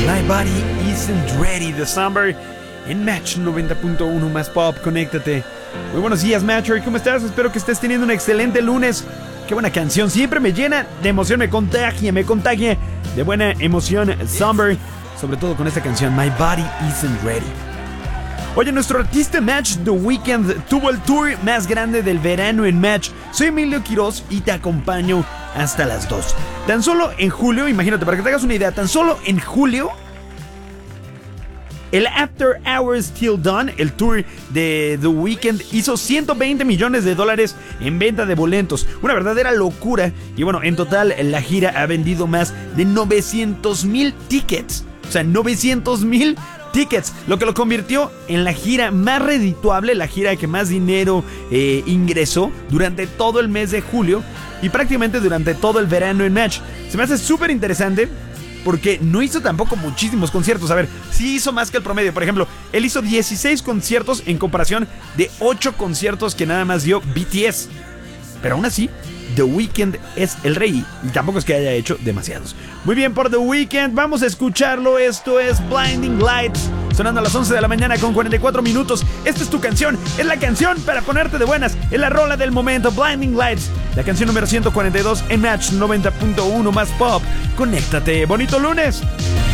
My Body Isn't Ready, The Summer, en Match 90.1 más Pop. Conéctate. Muy buenos días, Matcher, ¿cómo estás? Espero que estés teniendo un excelente lunes. Qué buena canción, siempre me llena de emoción, me contagia de buena emoción. Summer, sobre todo con esta canción, My Body Isn't Ready. Oye, nuestro artista Match, The Weeknd, tuvo el tour más grande del verano en Match. Soy Emilio Quiroz y te acompaño hasta las 2. Tan solo en julio, imagínate, para que te hagas una idea, tan solo en julio, el After Hours Till Dawn, el tour de The Weeknd, hizo $120 millones en venta de boletos. Una verdadera locura. Y bueno, en total la gira ha vendido más de 900,000 tickets. O sea, 900,000 tickets, lo que lo convirtió en la gira más redituable, la gira que más dinero ingresó durante todo el mes de julio y prácticamente durante todo el verano en Match. Se me hace súper interesante porque no hizo tampoco muchísimos conciertos. A ver, sí hizo más que el promedio. Por ejemplo, él hizo 16 conciertos en comparación de 8 conciertos que nada más dio BTS. Pero aún así, The Weeknd es el rey y tampoco es que haya hecho demasiados. Muy bien por The Weeknd, vamos a escucharlo. Esto es Blinding Lights, sonando a las 11 de la mañana con 44 minutos. Esta es tu canción, es la canción para ponerte de buenas, es la rola del momento. Blinding Lights, la canción número 142 en Match 90.1 más Pop. Conéctate, bonito lunes.